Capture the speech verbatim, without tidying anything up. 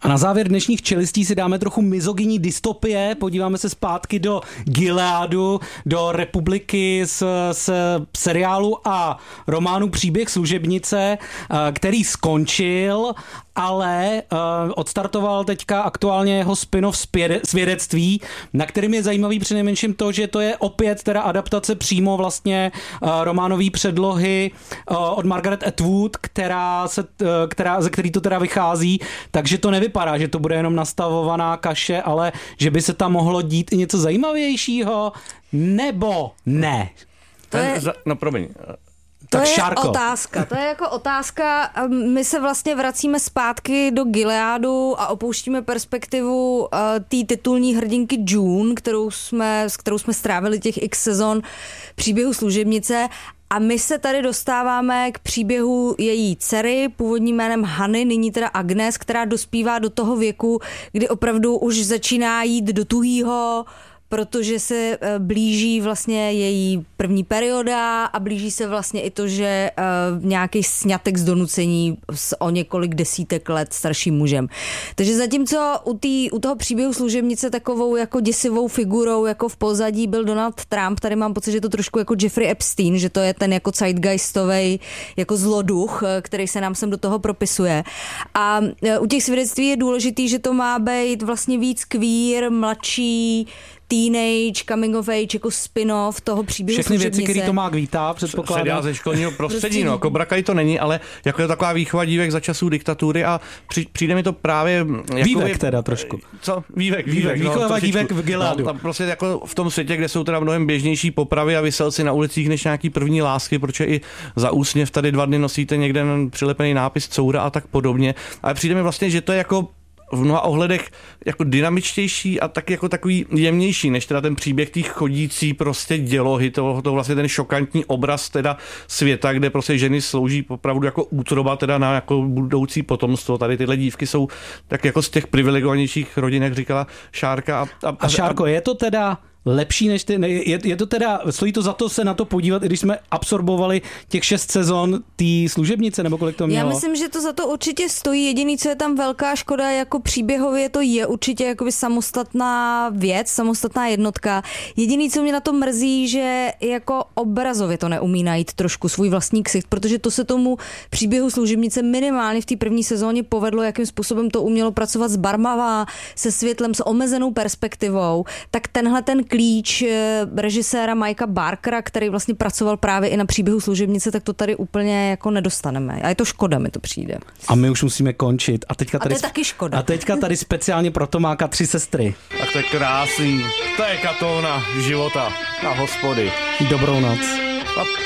A na závěr dnešních čelistí si dáme trochu mizogyní dystopie, podíváme se zpátky do Gileadu, do Republiky z, z seriálu a románu Příběh služebnice, který skončil, ale uh, odstartoval teďka aktuálně jeho spin-off Svědectví, na kterým je zajímavý přinejmenším to, že to je opět teda adaptace přímo vlastně uh, románové předlohy uh, od Margaret Atwood, která se, uh, která, ze který to teda vychází, takže to nevypadá, že to bude jenom nastavovaná kaše, ale že by se tam mohlo dít i něco zajímavějšího, nebo ne. To je... No promiň. To Tak je Šárko. otázka, to je jako otázka, my se vlastně vracíme zpátky do Gileadu a opouštíme perspektivu uh, té titulní hrdinky June, kterou jsme, s kterou jsme strávili těch x sezon Příběhu služebnice. A my se tady dostáváme k příběhu její dcery, původním jménem Hany, nyní teda Agnes, která dospívá do toho věku, kdy opravdu už začíná jít do tuhýho, protože se blíží vlastně její první perioda a blíží se vlastně i to, že uh, nějaký sňatek z donucení s o několik desítek let starším mužem. Takže zatímco u, tý, u toho příběhu služebnice takovou jako děsivou figurou jako v pozadí byl Donald Trump, tady mám pocit, že to trošku jako Jeffrey Epstein, že to je ten jako zeitgeistovej jako zloduch, který se nám sem do toho propisuje. A uh, u těch svědectví je důležitý, že to má být vlastně víc queer, mladší, teenage, coming of age, jako spin-off toho příběhu Všechny služebnice. věci, které to má vítá, předpokládám. Seriál ze školního prostředí, no, Cobra Kai to není, ale jako je taková výchova dívek za časů diktatury a při, přijde mi to právě... Vývek jako, teda trošku. Co? Vývek, vývek. vývek no, výchova dívek v Gileadu. No, tam prostě jako v tom světě, kde jsou teda mnohem běžnější popravy a vyselci na ulicích než nějaký první lásky, protože i za úsměv tady dva dny nosíte někde přilepený nápis coura a tak podobně. Ale přijde mi vlastně, že to je jako v mnoha ohledech jako dynamičtější a taky jako takový jemnější, než teda ten příběh těch chodící prostě dělohy, to, to vlastně ten šokantní obraz teda světa, kde prostě ženy slouží opravdu jako útroba teda na jako budoucí potomstvo. Tady tyhle dívky jsou tak jako z těch privilegovanějších rodin, jak říkala Šárka. A, a, a Šárko, je to teda lepší než ty, je, je to teda, stojí to za to se na to podívat, i když jsme absorbovali těch šest sezon té služebnice, nebo kolik to mělo? Já myslím, že to za to určitě stojí. Jediný, co je tam velká škoda, jako příběhově to je určitě jakoby samostatná věc, samostatná jednotka. Jediný, co mě na to mrzí, že jako obrazově to neumí najít trošku svůj vlastní ksicht, protože to se tomu příběhu služebnice minimálně v té první sezóně povedlo, jakým způsobem to umělo pracovat s barmava, se světlem, s omezenou perspektivou. Tak tenhle ten klíč režiséra Mikea Barkera, který vlastně pracoval právě i na příběhu služebnice, tak to tady úplně jako nedostaneme. A je to škoda, mi to přijde. A my už musíme končit. A, teďka tady a to je taky škoda. A teďka tady speciálně pro Tomáka Tři sestry. Tak to je krásný. To je katóna života na hospody. Dobrou noc. A